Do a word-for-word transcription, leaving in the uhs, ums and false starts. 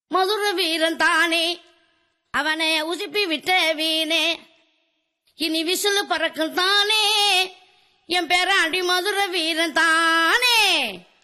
மதுர வீரன் தானே, அவனை உசுப்பி விட்ட வீணே, இனி விசிலு பறக்கும் தானே, என் பேராண்டி மதுர வீரன் தானே.